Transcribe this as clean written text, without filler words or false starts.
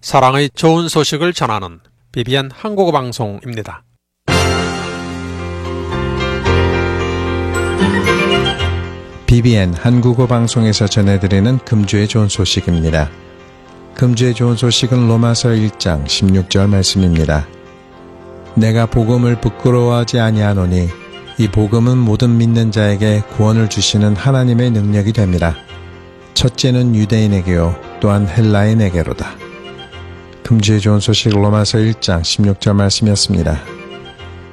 사랑의 좋은 소식을 전하는 BBN 한국어 방송입니다. BBN 한국어 방송에서 전해드리는 금주의 좋은 소식입니다. 금주의 좋은 소식은 로마서 1장 16절 말씀입니다. 내가 복음을 부끄러워하지 아니하노니 이 복음은 모든 믿는 자에게 구원을 주시는 하나님의 능력이 됩니다. 첫째는 유대인에게요 또한 헬라인에게로다. 금주의 좋은 소식 로마서 1장 16절 말씀이었습니다.